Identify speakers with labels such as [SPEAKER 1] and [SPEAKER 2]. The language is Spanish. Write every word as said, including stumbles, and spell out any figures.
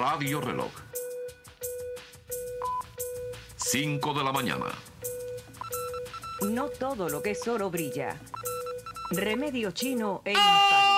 [SPEAKER 1] Radio Reloj. cinco de la mañana.
[SPEAKER 2] No todo lo que es oro brilla. Remedio chino e infalible.